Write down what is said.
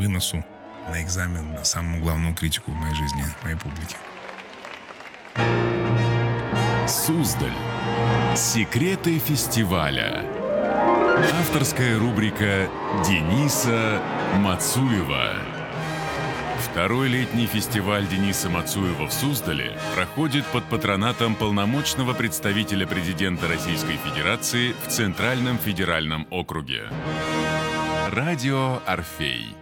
выносу на экзамен на самую главную критику в моей жизни, моей публике. Суздаль. Секреты фестиваля. Авторская рубрика Дениса Мацуева. Второй летний фестиваль Дениса Мацуева в Суздале проходит под патронатом полномочного представителя президента Российской Федерации в Центральном федеральном округе. Радио «Орфей».